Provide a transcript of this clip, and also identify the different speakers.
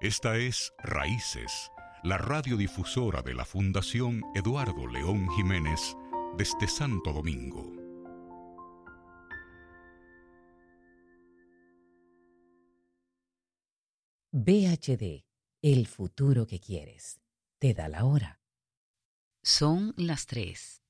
Speaker 1: Esta es Raíces, la radiodifusora de la Fundación Eduardo León Jiménez desde Santo Domingo.
Speaker 2: VHD, el futuro que quieres. Te da la hora.
Speaker 3: Son las 3.